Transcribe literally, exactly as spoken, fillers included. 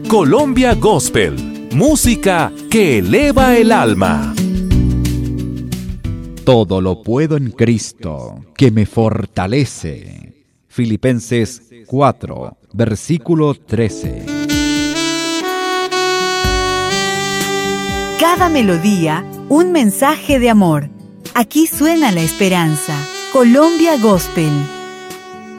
Colombia Gospel, música que eleva el alma. Todo lo puedo en Cristo, que me fortalece. Filipenses cuatro, versículo trece. Cada melodía, un mensaje de amor. Aquí suena la esperanza. Colombia Gospel.